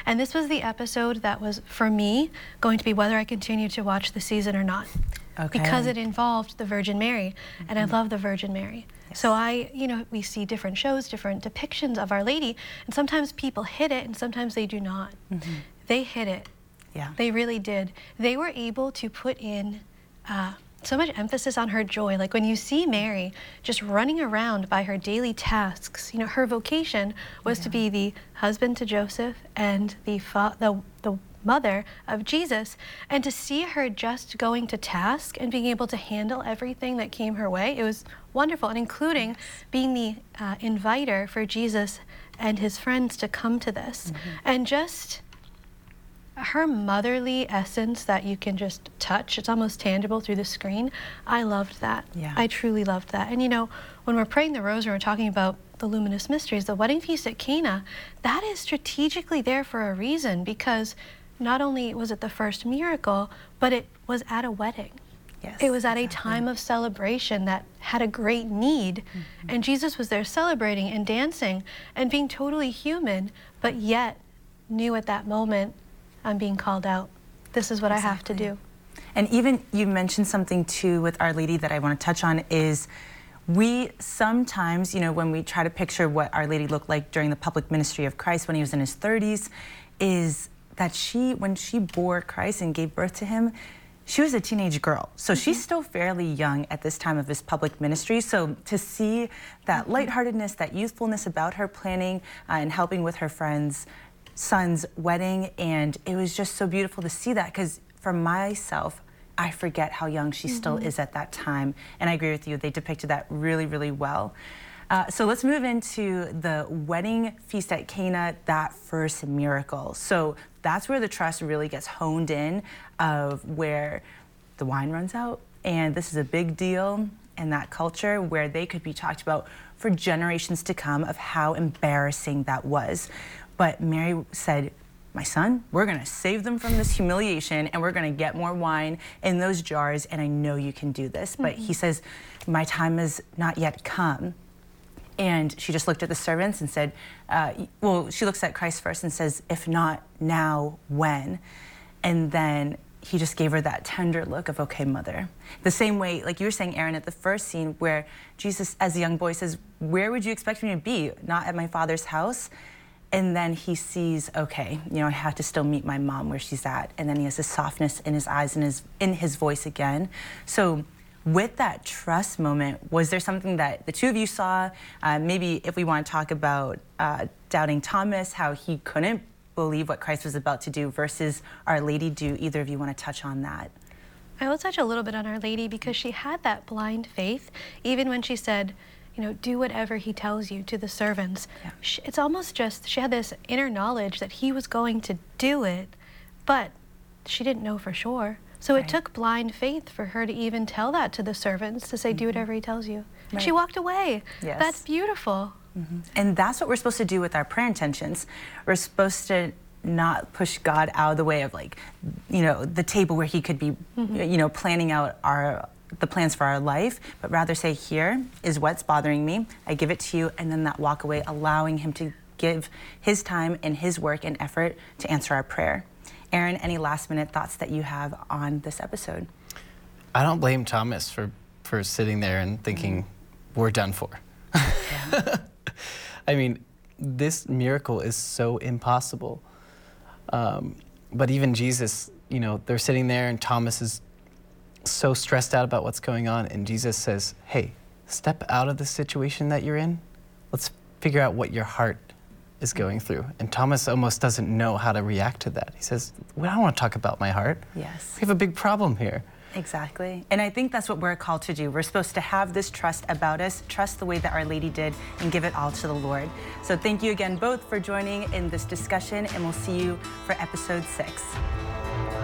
And this was the episode that was, for me, going to be whether I continue to watch the season or not. Okay. Because it involved the Virgin Mary, and I love the Virgin Mary. Yes. So we see different shows, different depictions of Our Lady, and sometimes people hit it and sometimes they do not. They hit it. Yeah. They really did. They were able to put in so much emphasis on her joy. Like when you see Mary just running around by her daily tasks, her vocation was to be the husband to Joseph and the mother of Jesus, and to see her just going to task and being able to handle everything that came her way, it was wonderful, and including being the inviter for Jesus and his friends to come to this. And just her motherly essence that you can just touch, it's almost tangible through the screen. I loved that. Yeah. I truly loved that. And when we're praying the rosary, we're talking about the luminous mysteries, the wedding feast at Cana, that is strategically there for a reason, because not only was it the first miracle, but it was at a wedding. Yes, it was at a time of celebration that had a great need, and Jesus was there celebrating and dancing and being totally human, but yet knew at that moment, I'm being called out. This is what I have to do. And even you mentioned something too with Our Lady that I want to touch on is we sometimes, when we try to picture what Our Lady looked like during the public ministry of Christ when he was in his 30s, is that when she bore Christ and gave birth to him, she was a teenage girl. So she's still fairly young at this time of his public ministry. So to see that lightheartedness, that youthfulness about her planning and helping with her friend's son's wedding, and it was just so beautiful to see that, because for myself, I forget how young she still is at that time. And I agree with you, they depicted that really, really well. So let's move into the wedding feast at Cana, that first miracle. So that's where the trust really gets honed in, of where the wine runs out. And this is a big deal in that culture, where they could be talked about for generations to come of how embarrassing that was. But Mary said, my son, we're going to save them from this humiliation, and we're going to get more wine in those jars, and I know you can do this. But he says, my time has not yet come. And she just looked at the servants and said, she looks at Christ first and says, if not now, when? And then he just gave her that tender look of, okay, mother. The same way, like you were saying, Aaron, at the first scene where Jesus, as a young boy, says, where would you expect me to be? Not at my Father's house. And then he sees, okay, I have to still meet my mom where she's at. And then he has this softness in his eyes and in his voice again. So with that trust moment, was there something that the two of you saw? Maybe if we want to talk about doubting Thomas, how he couldn't believe what Christ was about to do versus Our Lady, do either of you want to touch on that? I will touch a little bit on Our Lady, because she had that blind faith, even when she said, do whatever he tells you to the servants. Yeah. It's almost just, she had this inner knowledge that he was going to do it, but she didn't know for sure. So it took blind faith for her to even tell that to the servants, to say, do whatever he tells you. And she walked away. Yes. That's beautiful. And that's what we're supposed to do with our prayer intentions. We're supposed to not push God out of the way of, like, the table where he could be, planning out the plans for our life, but rather say, here is what's bothering me. I give it to you, and then that walk away, allowing him to give his time and his work and effort to answer our prayer. Aaron, any last minute thoughts that you have on this episode? I don't blame Thomas for sitting there and thinking, we're done for. I mean, this miracle is so impossible. But even Jesus, they're sitting there and Thomas is so stressed out about what's going on, and Jesus says, hey, step out of the situation that you're in. Let's figure out what your heart is going through. And Thomas almost doesn't know how to react to that. He says, well, I don't want to talk about my heart. Yes. We have a big problem here. Exactly. And I think that's what we're called to do. We're supposed to have this trust about us, trust the way that Our Lady did, and give it all to the Lord. So thank you again both for joining in this discussion, and we'll see you for episode 6.